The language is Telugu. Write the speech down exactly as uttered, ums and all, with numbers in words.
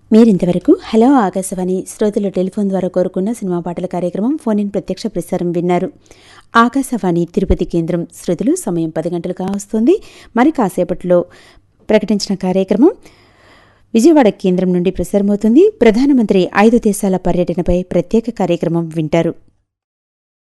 మీరింతవరకు హలో ఆకాశవాణి శ్రోతలు టెలిఫోన్ ద్వారా కోరుకున్న సినిమా పాటల కార్యక్రమం ఫోన్ ఇన్ ప్రత్యక్ష ప్రసారం విన్నారు. ఆకాశవాణి తిరుపతి కేంద్రం శ్రోతలు సమయం పది గంటలుగా వస్తుంది. మరి కాసేపట్లో ప్రకటించిన కార్యక్రమం విజయవాడ కేంద్రం నుండి ప్రసారమవుతుంది. ప్రధానమంత్రి ఐదు దేశాల పర్యటనపై ప్రత్యేక కార్యక్రమం వింటారు.